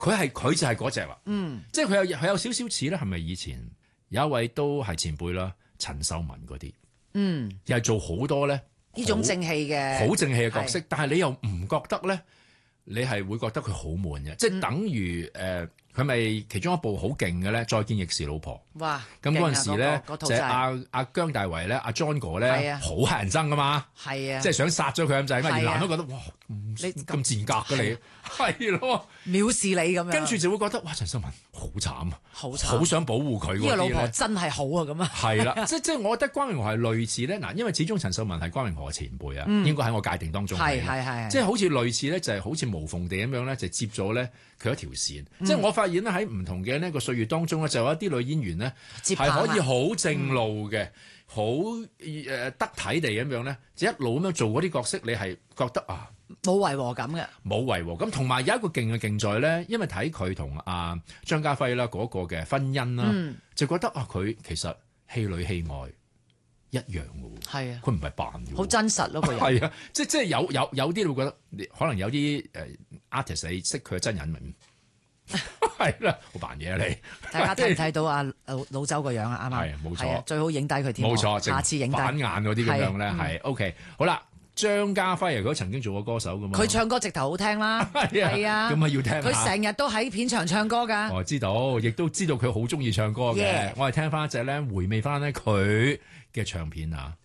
佢就係嗰隻啦。即係佢有少少似咧，係咪以前有一位都係前輩啦，陳秀雯嗰啲，又係做好多咧呢種正氣嘅， 好正氣嘅角色，但係你又唔覺得咧？你係會覺得佢好悶嘅，即係等於佢咪其中一部好勁嘅咧，《再見亦是老婆》。 哇！ 咁嗰陣時咧， 嗰套就係阿姜大為咧，阿 John 哥咧，好乞人憎噶嘛。 係啊， 即係想殺咗佢咁滯，而男都覺得哇， 你咁賤格嘅你，係咯， 藐視你咁樣。 跟住就會覺得哇，陳秀雯好慘啊，好想保護佢。 呢個老婆真係好啊，咁啊。 係啦，即係我覺得關詠荷係類似咧，嗱，因為始終陳秀雯係關詠荷嘅前輩啊，應該喺我界定當中係，即係好似類似咧，就係好似無縫地咁樣咧，就接咗咧佢一條線。即係我發現咧喺唔同嘅呢個歲月當中咧，就有一啲女演員咧係可以好正路嘅，好得體地咁樣咧，就一路咁樣做嗰啲角色，你係覺得啊冇違和感嘅， 冇違和感。同埋有一個勁嘅勁在咧，因為睇佢同阿張家輝啦嗰個嘅婚姻啦，就覺得啊佢其實戲裏戲外一樣嘅喎， 係啊， 佢唔係扮嘅， 好真實咯個人。 係啊，即係有啲你會覺得，可能有啲artist 你識佢嘅真人咪係啦，好扮嘢啊你！ 大家睇唔睇到阿老周個樣啊？啱啱係冇錯， 最好影低佢添。 冇錯， 下次影低反眼嗰啲咁樣咧，係 OK。好啦，張家輝如果曾經做過歌手㗎嘛， 佢唱歌直頭好聽啦，係啊， 咁啊要聽。 佢成日都喺片場唱歌㗎。 我知道，亦都知道佢好中意唱歌嘅。我哋聽翻一隻咧，回味翻咧佢嘅唱片啊。